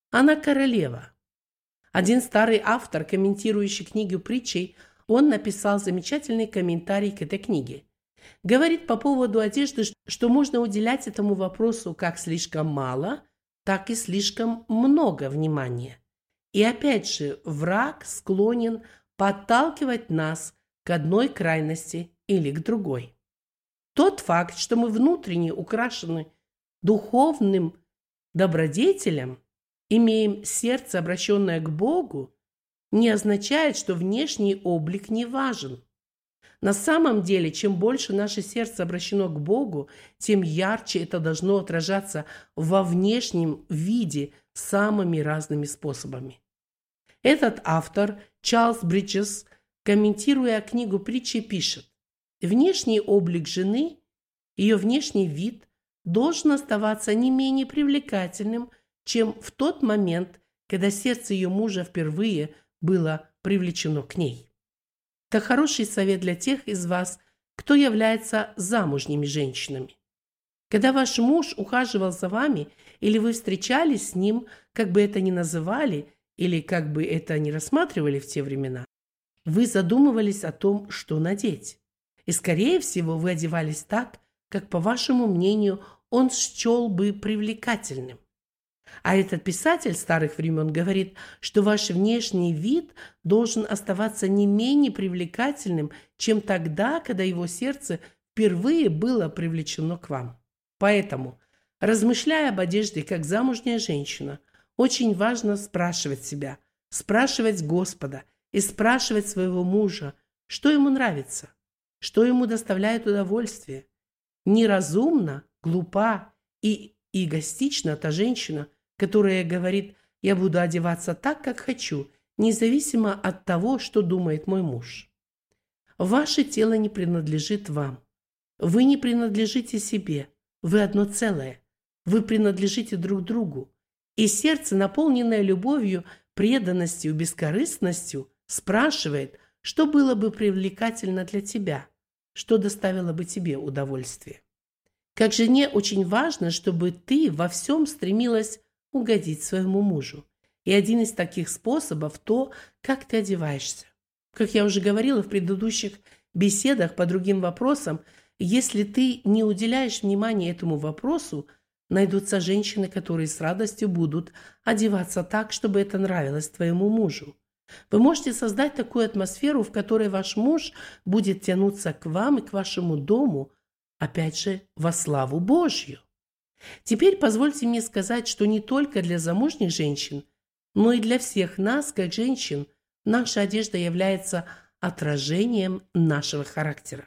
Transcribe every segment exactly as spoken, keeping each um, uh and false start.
Она королева. Один старый автор, комментирующий книгу притчей, он написал замечательный комментарий к этой книге. Говорит по поводу одежды, что можно уделять этому вопросу как слишком мало, так и слишком много внимания. И опять же, враг склонен подталкивать нас к одной крайности или к другой. Тот факт, что мы внутренне украшены духовным добродетелем, имеем сердце, обращенное к Богу, не означает, что внешний облик не важен. На самом деле, чем больше наше сердце обращено к Богу, тем ярче это должно отражаться во внешнем виде самыми разными способами. Этот автор, Чарльз Бриджес, комментируя книгу притчи, пишет: «Внешний облик жены, ее внешний вид должен оставаться не менее привлекательным, чем в тот момент, когда сердце ее мужа впервые было привлечено к ней». Это хороший совет для тех из вас, кто является замужними женщинами. Когда ваш муж ухаживал за вами, или вы встречались с ним, как бы это ни называли, или как бы это ни рассматривали в те времена, вы задумывались о том, что надеть. И, скорее всего, вы одевались так, как, по вашему мнению, он счел бы привлекательным. А этот писатель старых времен говорит, что ваш внешний вид должен оставаться не менее привлекательным, чем тогда, когда его сердце впервые было привлечено к вам. Поэтому, размышляя об одежде как замужняя женщина, очень важно спрашивать себя, спрашивать Господа и спрашивать своего мужа, что ему нравится, что ему доставляет удовольствие. Неразумно, глупа и эгоистична та женщина, которая говорит: «Я буду одеваться так, как хочу, независимо от того, что думает мой муж». Ваше тело не принадлежит вам. Вы не принадлежите себе. Вы одно целое. Вы принадлежите друг другу. И сердце, наполненное любовью, преданностью, бескорыстностью, спрашивает, что было бы привлекательно для тебя, что доставило бы тебе удовольствие. Как жене очень важно, чтобы ты во всем стремилась угодить своему мужу. И один из таких способов – то, как ты одеваешься. Как я уже говорила в предыдущих беседах по другим вопросам, если ты не уделяешь внимания этому вопросу, найдутся женщины, которые с радостью будут одеваться так, чтобы это нравилось твоему мужу. Вы можете создать такую атмосферу, в которой ваш муж будет тянуться к вам и к вашему дому, опять же, во славу Божью. Теперь позвольте мне сказать, что не только для замужних женщин, но и для всех нас, как женщин, наша одежда является отражением нашего характера.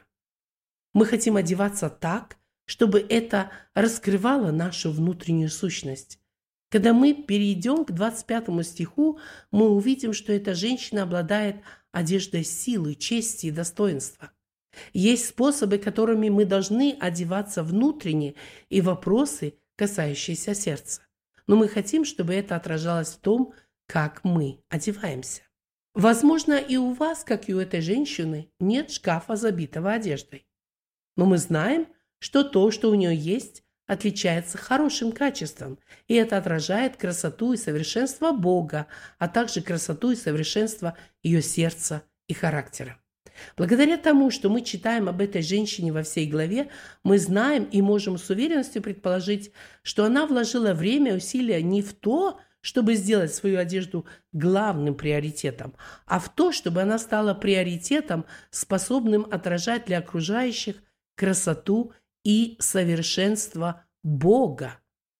Мы хотим одеваться так, чтобы это раскрывало нашу внутреннюю сущность. Когда мы перейдем к двадцать пятому стиху, мы увидим, что эта женщина обладает одеждой силы, чести и достоинства. Есть способы, которыми мы должны одеваться внутренне, и вопросы, касающиеся сердца. Но мы хотим, чтобы это отражалось в том, как мы одеваемся. Возможно, и у вас, как и у этой женщины, нет шкафа, забитого одеждой. Но мы знаем, что то, что у нее есть, отличается хорошим качеством, и это отражает красоту и совершенство Бога, а также красоту и совершенство ее сердца и характера. Благодаря тому, что мы читаем об этой женщине во всей главе, мы знаем и можем с уверенностью предположить, что она вложила время и усилия не в то, чтобы сделать свою одежду главным приоритетом, а в то, чтобы она стала приоритетом, способным отражать для окружающих красоту и совершенство Бога,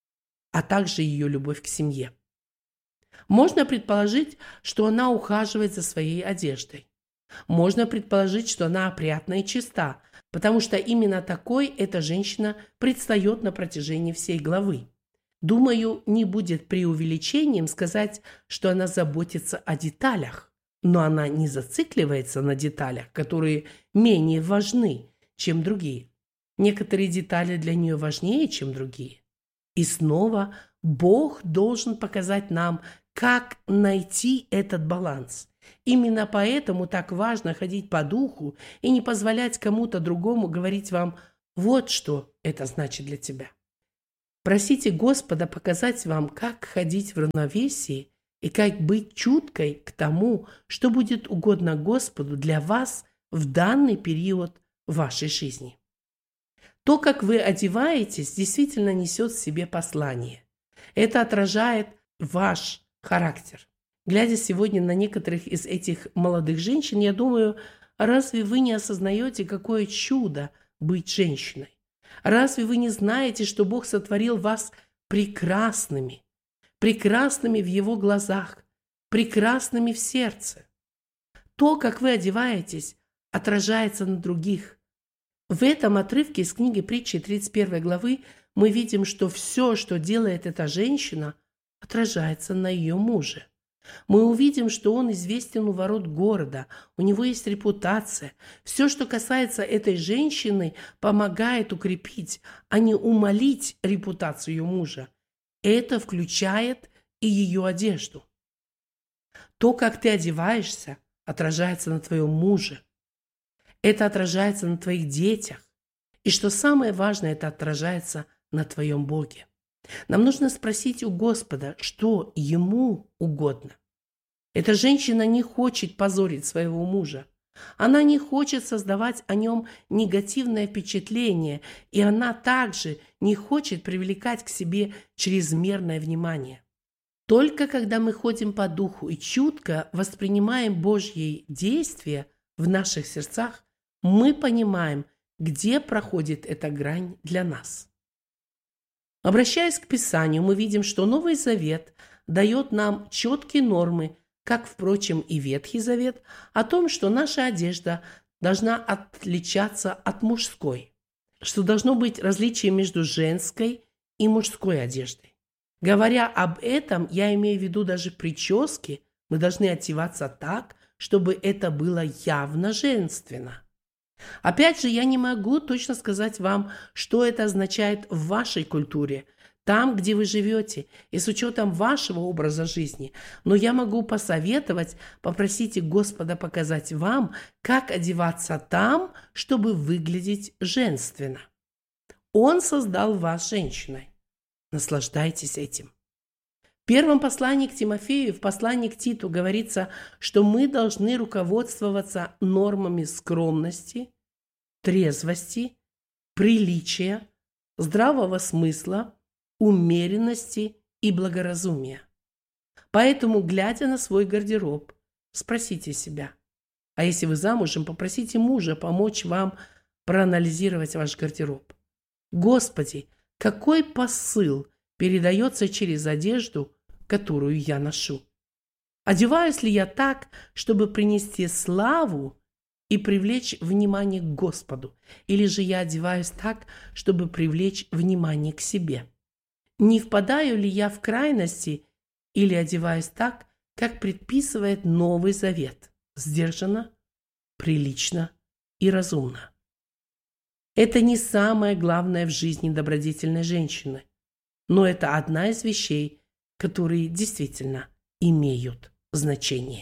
а также ее любовь к семье. Можно предположить, что она ухаживает за своей одеждой. Можно предположить, что она опрятна и чиста, потому что именно такой эта женщина предстает на протяжении всей главы. Думаю, не будет преувеличением сказать, что она заботится о деталях, но она не зацикливается на деталях, которые менее важны, чем другие. Некоторые детали для нее важнее, чем другие. И снова Бог должен показать нам, как найти этот баланс. Именно поэтому так важно ходить по духу и не позволять кому-то другому говорить вам: вот что это значит для тебя. Просите Господа показать вам, как ходить в равновесии и как быть чуткой к тому, что будет угодно Господу для вас в данный период вашей жизни. То, как вы одеваетесь, действительно несет в себе послание. Это отражает ваш характер. Глядя сегодня на некоторых из этих молодых женщин, я думаю, разве вы не осознаете, какое чудо быть женщиной? Разве вы не знаете, что Бог сотворил вас прекрасными, прекрасными в Его глазах, прекрасными в сердце? То, как вы одеваетесь, отражается на других. В этом отрывке из книги Притчи тридцать первой главы мы видим, что все, что делает эта женщина, отражается на ее муже. Мы увидим, что он известен у ворот города, у него есть репутация. Все, что касается этой женщины, помогает укрепить, а не умалить репутацию ее мужа. Это включает и ее одежду. То, как ты одеваешься, отражается на твоем муже. Это отражается на твоих детях. И что самое важное, это отражается на твоем Боге. Нам нужно спросить у Господа, что Ему угодно. Эта женщина не хочет позорить своего мужа. Она не хочет создавать о нем негативное впечатление, и она также не хочет привлекать к себе чрезмерное внимание. Только когда мы ходим по духу и чутко воспринимаем Божьи действия в наших сердцах, мы понимаем, где проходит эта грань для нас. Обращаясь к Писанию, мы видим, что Новый Завет дает нам четкие нормы, как, впрочем, и Ветхий Завет, о том, что наша одежда должна отличаться от мужской, что должно быть различие между женской и мужской одеждой. Говоря об этом, я имею в виду даже прически, мы должны одеваться так, чтобы это было явно женственно. Опять же, я не могу точно сказать вам, что это означает в вашей культуре, там, где вы живете, и с учетом вашего образа жизни. Но я могу посоветовать, попросите Господа показать вам, как одеваться там, чтобы выглядеть женственно. Он создал вас женщиной. Наслаждайтесь этим. В первом послании к Тимофею и в послании к Титу говорится, что мы должны руководствоваться нормами скромности, трезвости, приличия, здравого смысла, умеренности и благоразумия. Поэтому, глядя на свой гардероб, спросите себя, а если вы замужем, попросите мужа помочь вам проанализировать ваш гардероб. Господи, какой посыл передается через одежду, которую я ношу? Одеваюсь ли я так, чтобы принести славу и привлечь внимание к Господу? Или же я одеваюсь так, чтобы привлечь внимание к себе? Не впадаю ли я в крайности или одеваюсь так, как предписывает Новый Завет, сдержанно, прилично и разумно? Это не самое главное в жизни добродетельной женщины, но это одна из вещей, которые действительно имеют значение.